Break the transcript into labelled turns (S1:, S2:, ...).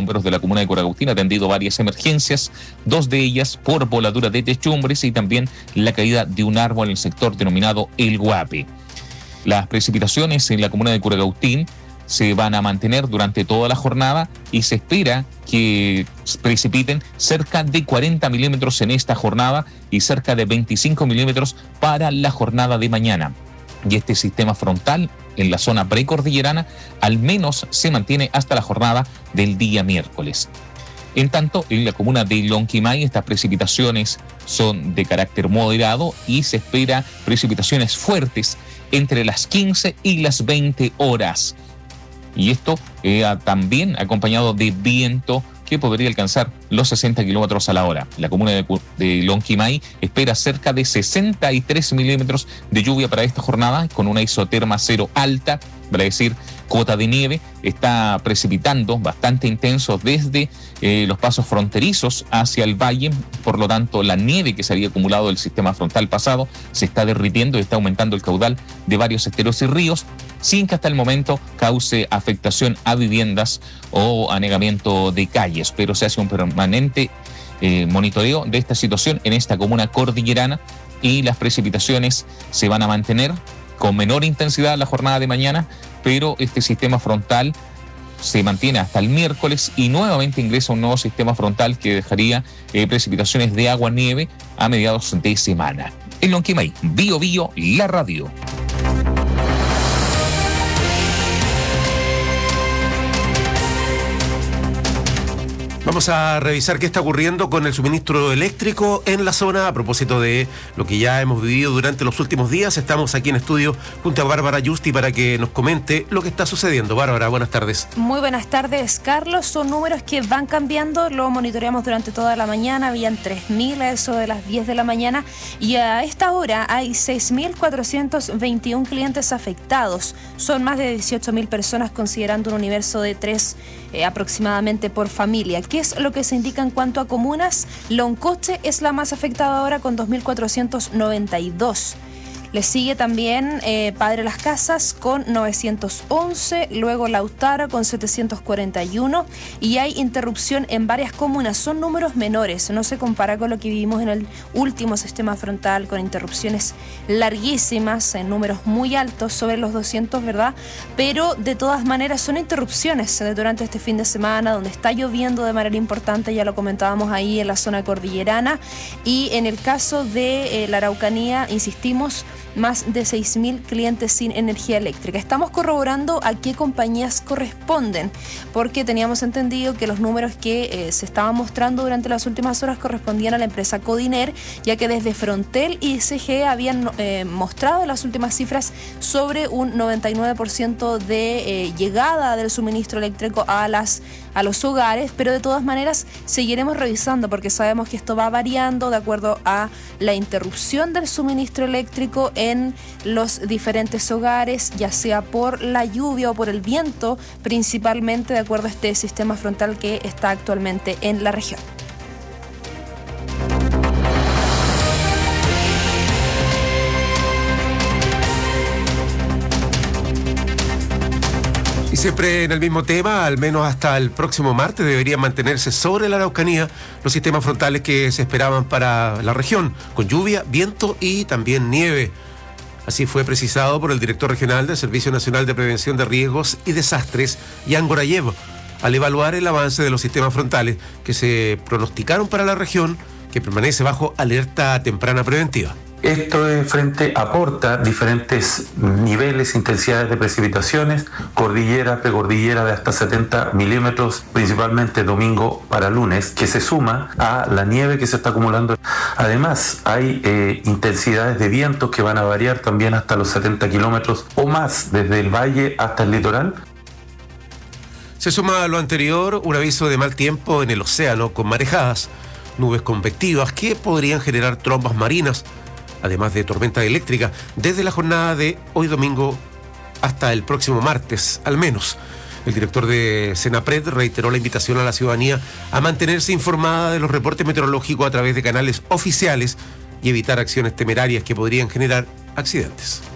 S1: bomberos de la comuna de Curacautín ha atendido varias emergencias, 2 de ellas por voladura de techumbres y también la caída de un árbol en el sector denominado El Guape. Las precipitaciones en la comuna de Curacautín se van a mantener durante toda la jornada y se espera que precipiten cerca de 40 milímetros en esta jornada y cerca de 25 milímetros para la jornada de mañana. Y este sistema frontal en la zona precordillerana al menos se mantiene hasta la jornada del día miércoles. En tanto, en la comuna de Lonquimay estas precipitaciones son de carácter moderado y se espera precipitaciones fuertes entre las 15 y las 20 horas. Y esto también acompañado de viento que podría alcanzar los 60 kilómetros a la hora. La comuna de Lonquimay espera cerca de 63 milímetros de lluvia para esta jornada, con una isoterma cero alta, para decir cota de nieve. Está precipitando bastante intenso desde los pasos fronterizos hacia el valle, por lo tanto la nieve que se había acumulado del sistema frontal pasado se está derritiendo y está aumentando el caudal de varios esteros y ríos, sin que hasta el momento cause afectación a viviendas o anegamiento de calles, pero se hace un permanente monitoreo de esta situación en esta comuna cordillerana y las precipitaciones se van a mantener con menor intensidad la jornada de mañana, pero este sistema frontal se mantiene hasta el miércoles y nuevamente ingresa un nuevo sistema frontal que dejaría precipitaciones de agua-nieve a mediados de semana. En Lonquimay, Bio Bio, la radio.
S2: Vamos a revisar qué está ocurriendo con el suministro eléctrico en la zona a propósito de lo que ya hemos vivido durante los últimos días. Estamos aquí en estudio junto a Bárbara Yusti para que nos comente lo que está sucediendo. Bárbara, buenas tardes.
S3: Muy buenas tardes, Carlos. Son números que van cambiando, lo monitoreamos durante toda la mañana, habían 3.000 a eso de las 10 de la mañana y a esta hora hay 6.421 clientes afectados. Son más de 18.000 personas considerando un universo de 3 aproximadamente por familia. ¿Qué es lo que se indica en cuanto a comunas? Loncoche es la más afectada ahora con 2.492. Le sigue también Padre Las Casas con 911, luego Lautaro con 741 y hay interrupción en varias comunas. Son números menores, no se compara con lo que vivimos en el último sistema frontal con interrupciones larguísimas, en números muy altos, sobre los 200, ¿verdad? Pero de todas maneras son interrupciones durante este fin de semana donde está lloviendo de manera importante, ya lo comentábamos ahí en la zona cordillerana y en el caso de la Araucanía, insistimos, más de 6.000 clientes sin energía eléctrica. Estamos corroborando a qué compañías corresponden, porque teníamos entendido que los números que se estaban mostrando durante las últimas horas correspondían a la empresa Codiner, ya que desde Frontel y CGE habían mostrado en las últimas cifras sobre un 99% de llegada del suministro eléctrico a los hogares, pero de todas maneras seguiremos revisando porque sabemos que esto va variando de acuerdo a la interrupción del suministro eléctrico en los diferentes hogares, ya sea por la lluvia o por el viento, principalmente de acuerdo a este sistema frontal que está actualmente en la región.
S2: Y siempre en el mismo tema, al menos hasta el próximo martes, deberían mantenerse sobre la Araucanía los sistemas frontales que se esperaban para la región, con lluvia, viento y también nieve. Así fue precisado por el director regional del Servicio Nacional de Prevención de Riesgos y Desastres, Jan Gorayev, al evaluar el avance de los sistemas frontales que se pronosticaron para la región, que permanece bajo alerta temprana preventiva.
S4: Este frente aporta diferentes niveles, intensidades de precipitaciones, cordillera, precordillera de hasta 70 milímetros, principalmente domingo para lunes, que se suma a la nieve que se está acumulando. Además, hay intensidades de vientos que van a variar también hasta los 70 kilómetros o más, desde el valle hasta el litoral.
S2: Se suma a lo anterior un aviso de mal tiempo en el océano con marejadas, nubes convectivas que podrían generar trombas marinas, además de tormenta eléctrica, desde la jornada de hoy domingo hasta el próximo martes, al menos. El director de Senapred reiteró la invitación a la ciudadanía a mantenerse informada de los reportes meteorológicos a través de canales oficiales y evitar acciones temerarias que podrían generar accidentes.